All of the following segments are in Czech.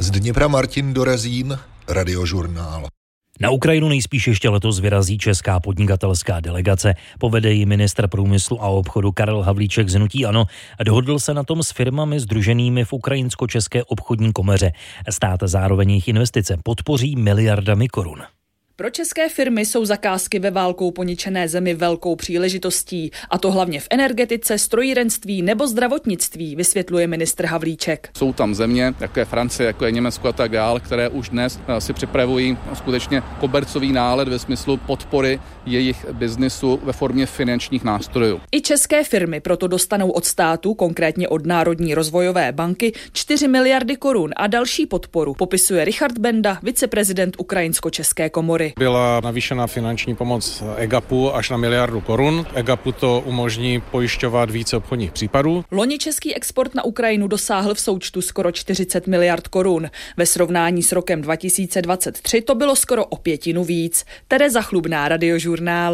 Z Dněpra Martin Dorezín, Radiožurnál. Na Ukrajinu nejspíš ještě letos vyrazí česká podnikatelská delegace. Povede ji ministr průmyslu a obchodu Karel Havlíček z hnutí ANO a dohodl se na tom s firmami sdruženými v Ukrajinsko-české obchodní komoře. Stát zároveň jejich investice podpoří miliardami korun. Pro české firmy jsou zakázky ve válkou poničené zemi velkou příležitostí, a to hlavně v energetice, strojírenství nebo zdravotnictví, vysvětluje ministr Havlíček. Jsou tam země, jako je Francie, jako je Německo a tak dál, které už dnes si připravují skutečně kobercový nálet ve smyslu podpory jejich biznisu ve formě finančních nástrojů. I české firmy proto dostanou od státu, konkrétně od Národní rozvojové banky, 4 miliardy korun a další podporu, popisuje Richard Benda, viceprezident Ukrajinsko-české komory. Byla navýšena finanční pomoc EGAPu až na 1 miliardu korun. EGAPu to umožní pojišťovat více obchodních případů. Loni český export na Ukrajinu dosáhl v součtu skoro 40 miliard korun. Ve srovnání s rokem 2023 to bylo skoro o 1/5 víc. Tereza Chlubná, Radiožurnál.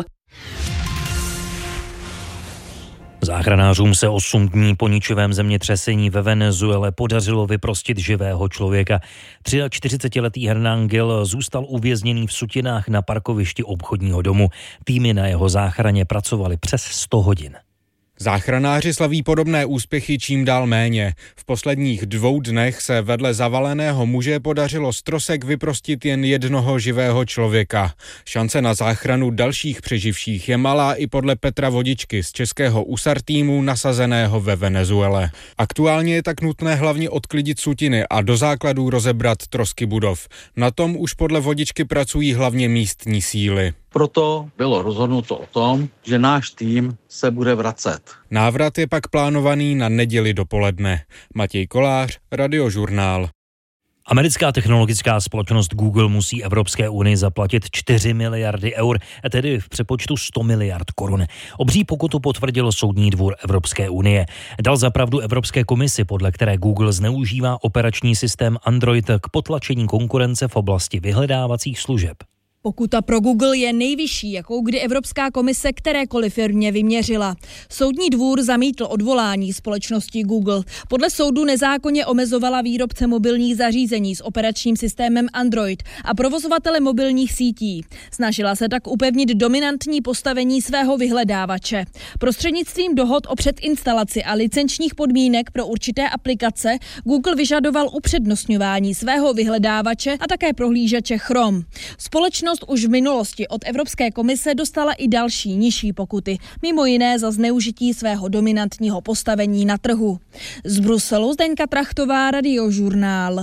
Záchranářům se 8 dní po ničivém zemětřesení ve Venezuele podařilo vyprostit živého člověka. 43letý Hernán Gil zůstal uvězněný v sutinách na parkovišti obchodního domu. Týmy na jeho záchraně pracovali přes 100 hodin. Záchranáři slaví podobné úspěchy čím dál méně. V posledních 2 dnech se vedle zavaleného muže podařilo z trosek vyprostit jen jednoho živého člověka. Šance na záchranu dalších přeživších je malá i podle Petra Vodičky z českého USAR týmu nasazeného ve Venezuele. Aktuálně je tak nutné hlavně odklidit sutiny a do základů rozebrat trosky budov. Na tom už podle Vodičky pracují hlavně místní síly. Proto bylo rozhodnuto o tom, že náš tým se bude vracet. Návrat je pak plánovaný na neděli dopoledne. Matěj Kolář, Radiožurnál. Americká technologická společnost Google musí Evropské unii zaplatit 4 miliardy eur, tedy v přepočtu 100 miliard korun. Obří pokutu potvrdil Soudní dvůr Evropské unie. Dal za pravdu Evropské komisi, podle které Google zneužívá operační systém Android k potlačení konkurence v oblasti vyhledávacích služeb. Pokuta pro Google je nejvyšší, jakou kdy Evropská komise kterékoliv firmě vyměřila. Soudní dvůr zamítl odvolání společnosti Google. Podle soudu nezákonně omezovala výrobce mobilních zařízení s operačním systémem Android a provozovatele mobilních sítí. Snažila se tak upevnit dominantní postavení svého vyhledávače. Prostřednictvím dohod o předinstalaci a licenčních podmínek pro určité aplikace Google vyžadoval upřednostňování svého vyhledávače a také prohlížeče Chrome. Společnost už v minulosti od Evropské komise dostala i další nižší pokuty, mimo jiné za zneužití svého dominantního postavení na trhu. Z Bruselu Zdeňka Trachtová, Radiožurnál.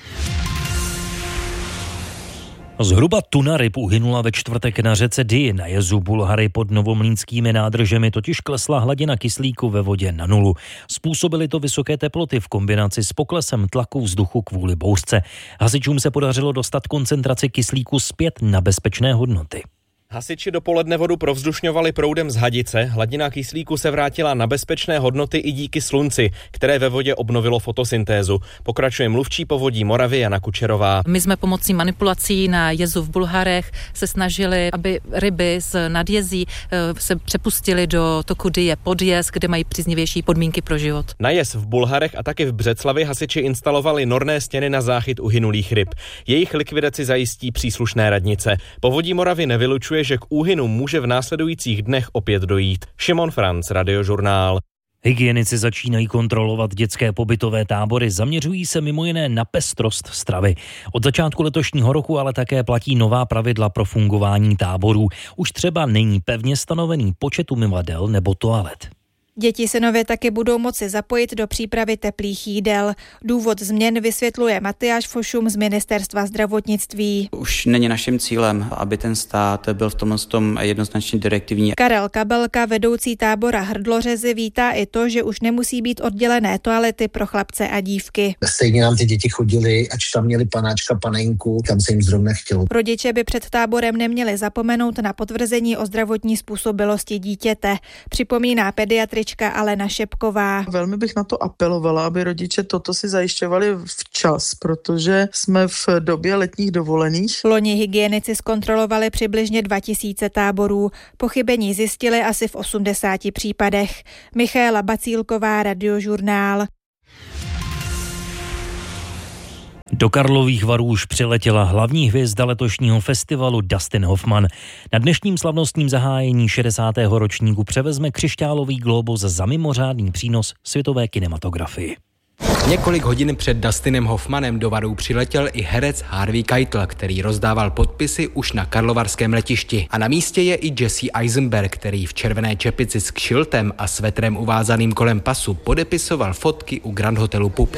Zhruba tuna ryb uhynula ve čtvrtek na řece Dyji. Na jezu Bulhary pod novomlýnskými nádržemi totiž klesla hladina kyslíku ve vodě na 0. Způsobily to vysoké teploty v kombinaci s poklesem tlaku vzduchu kvůli bouřce. Hasičům se podařilo dostat koncentraci kyslíku zpět na bezpečné hodnoty. Hasiči dopoledne vodu provzdušňovali proudem z hadice, hladina kyslíku se vrátila na bezpečné hodnoty i díky slunci, které ve vodě obnovilo fotosyntézu. Pokračuje mluvčí Povodí Moravy Jana Kučerová. My jsme pomocí manipulací na jezu v Bulharech se snažili, aby ryby z nadjezí se přepustily do toku Dyje pod jez, kde mají příznivější podmínky pro život. Na jez v Bulharech a taky v Břeclavi hasiči instalovali norné stěny na záchyt uhynulých ryb. Jejich likvidaci zajistí příslušné radnice. Povodí Moravy nevylučuje, že k úhynu může v následujících dnech opět dojít. Šimon Franc, Radiožurnál. Hygienici začínají kontrolovat dětské pobytové tábory, zaměřují se mimo jiné na pestrost stravy. Od začátku letošního roku ale také platí nová pravidla pro fungování táborů. Už třeba není pevně stanovený počet umyvadel nebo toalet. Děti se nově taky budou moci zapojit do přípravy teplých jídel. Důvod změn vysvětluje Matyáš Fošum z Ministerstva zdravotnictví. Už není naším cílem, aby ten stát byl v tom jednoznačně direktivní. Karel Kabelka, vedoucí tábora Hrdlořezy, vítá i to, že už nemusí být oddělené toalety pro chlapce a dívky. Stejně nám ty děti chodili, ač tam měli panáčka, panenku, kam se jim zrovna chtělo. Rodiče by před táborem neměli zapomenout na potvrzení o zdravotní způsobilosti dítěte, připomíná pediatrička Alena Šepková. Velmi bych na to apelovala, aby rodiče toto si zajišťovali včas, protože jsme v době letních dovolených. Loni hygienici zkontrolovali přibližně 2000 táborů. Pochybení zjistili asi v 80 případech. Michaela Bacílková, Radiožurnál. Do Karlových Varů už přiletěla hlavní hvězda letošního festivalu Dustin Hoffman. Na dnešním slavnostním zahájení 60. ročníku převezme křišťálový glóbus za mimořádný přínos světové kinematografii. Několik hodin před Dustinem Hoffmanem do Varů přiletěl i herec Harvey Keitel, který rozdával podpisy už na karlovarském letišti. A na místě je i Jesse Eisenberg, který v červené čepici s kšiltem a svetrem uvázaným kolem pasu podepisoval fotky u Grand Hotelu Pup.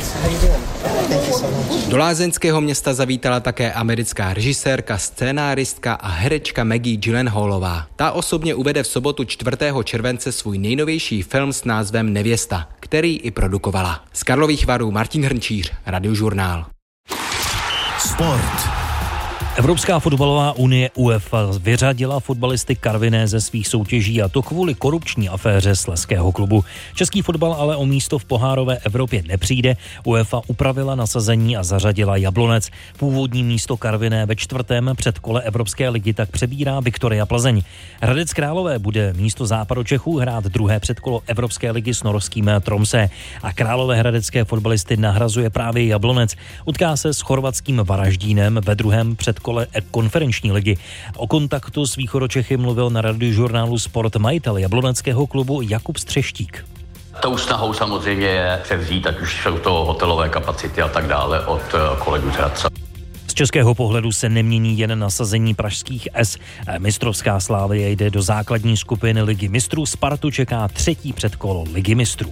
Do lázeňského města zavítala také americká režisérka, scénáristka a herečka Maggie Gyllenhaalová. Ta osobně uvede v sobotu 4. července svůj nejnovější film s názvem Nevěsta, který i produkovala. Z Karlových Varů Martin Hrnčíř, Radiožurnál. Sport. Evropská fotbalová unie UEFA vyřadila fotbalisty Karviné ze svých soutěží, a to kvůli korupční aféře Slezského klubu. Český fotbal ale o místo v pohárové Evropě nepřijde. UEFA upravila nasazení a zařadila Jablonec. Původní místo Karviné ve 4. předkole Evropské ligy tak přebírá Viktoria Plzeň. Hradec Králové bude místo Západočechů hrát 2. předkolo Evropské ligy s norským Tromsø a Královéhradecké fotbalisty nahrazuje právě Jablonec. Utká se s chorvatským Varaždínem ve 2. předkole konferenční ligy. O kontaktu s Východočechy mluvil na Radiožurnálu Sport majitel jabloneckého klubu Jakub Střeštík. Tou snahou samozřejmě je převzít, ať už jsou to hotelové kapacity a tak dále, od kolegů z Hradce. Z českého pohledu se nemění jen nasazení pražských S. Mistrovská Slavie jde do základní skupiny Ligy mistrů. Spartu čeká 3. předkolo Ligy mistrů.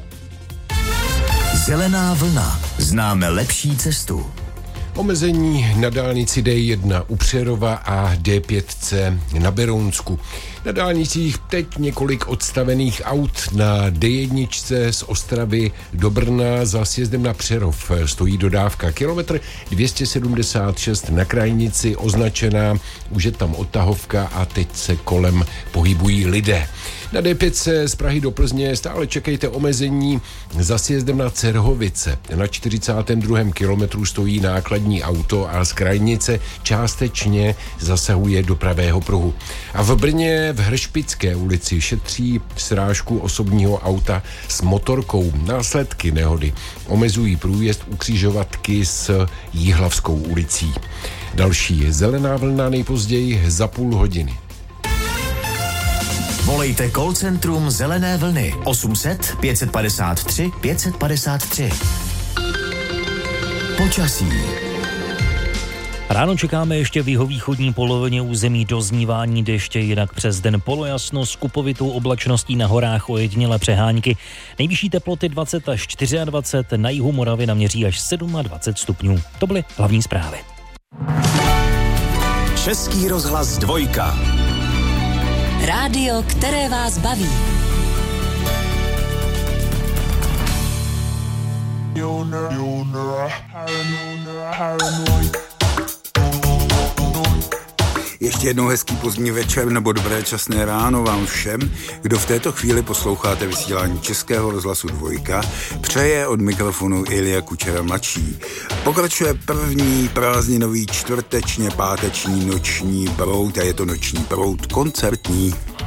Zelená vlna. Známe lepší cestu. Omezení na dálnici D1 u Přerova a D5C na Berounsku. Na dálnicích teď několik odstavených aut. Na D1 z Ostravy do Brna za sjezdem na Přerov stojí dodávka. Kilometr 276 na krajnici označená, už je tam odtahovka a teď se kolem pohybují lidé. Na D5 z Prahy do Plzně stále čekejte omezení za sjezdem na Cerhovice. Na 42. kilometru stojí nákladní auto a z krajnice částečně zasahuje do pravého pruhu. A v Brně v Hršpické ulici šetří srážku osobního auta s motorkou. Následky nehody omezují průjezd u křižovatky s Jihlavskou ulicí. Další zelená vlna nejpozději za půl hodiny. Volejte call centrum Zelené vlny 800 553 553. Počasí. Ráno čekáme ještě v jihovýchodní polovině území doznívání deště, jinak přes den polojasno s kupovitou oblačností na horách ojedinělé přehánky. Nejvyšší teploty 20 až 24, na jihu Moravy naměří až 27 stupňů. To byly hlavní zprávy. Český rozhlas 2. Rádio, které vás baví. Ještě jednou hezký pozdní večer nebo dobré časné ráno vám všem, kdo v této chvíli posloucháte vysílání Českého rozhlasu 2. Přeje od mikrofonu Ilja Kučera mladší. Pokračuje první prázdninový čtvrtečně páteční noční proud a je to noční proud koncertní.